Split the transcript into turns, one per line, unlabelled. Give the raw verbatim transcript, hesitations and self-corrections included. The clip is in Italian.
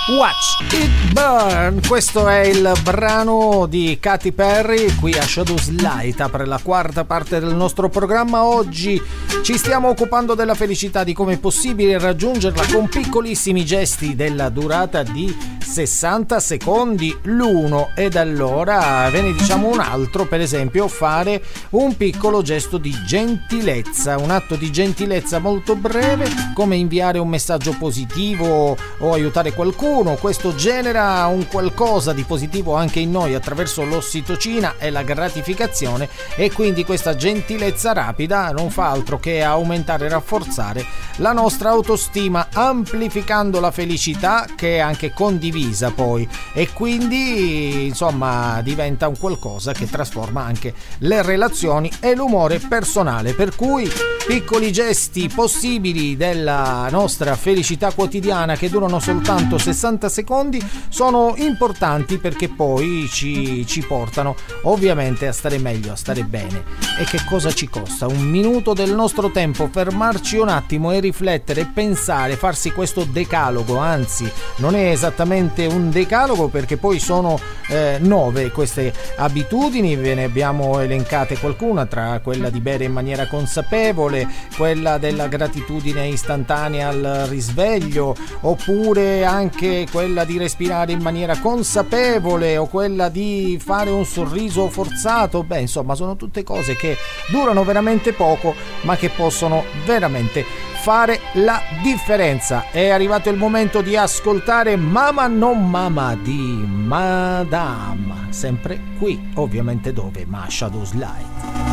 Watch It Burn, questo è il brano di Katy Perry qui a Shadows Light. Apre la quarta parte del nostro programma. Oggi ci stiamo occupando della felicità, di come è possibile raggiungerla con piccolissimi gesti della durata di sessanta secondi l'uno. Ed allora ve ne diciamo un altro, per esempio fare un piccolo gesto di gentilezza, un atto di gentilezza molto breve, come inviare un messaggio positivo o aiutare qualcuno. Questo genera un qualcosa di positivo anche in noi attraverso l'ossitocina e la gratificazione, e quindi questa gentilezza rapida non fa altro che aumentare e rafforzare la nostra autostima, amplificando la felicità che è anche condivisa poi, e quindi insomma diventa un qualcosa che trasforma anche le relazioni e l'umore personale. Per cui piccoli gesti possibili della nostra felicità quotidiana che durano soltanto sessanta secondi sono importanti, perché poi ci, ci portano ovviamente a stare meglio, a stare bene. E che cosa ci costa? Un minuto del nostro tempo, fermarci un attimo e riflettere, pensare, farsi questo decalogo. Anzi, non è esattamente un decalogo, perché poi sono eh, nove queste abitudini. Ve ne abbiamo elencate qualcuna, tra quella di bere in maniera consapevole, quella della gratitudine istantanea al risveglio, oppure anche quella di respirare in maniera consapevole, o quella di fare un sorriso forzato. Beh, insomma, sono tutte cose che durano veramente poco, ma che possono veramente fare la differenza. È arrivato il momento di ascoltare Mama Non Mama di Madame, sempre qui, ovviamente dove? Ma Shadows Light.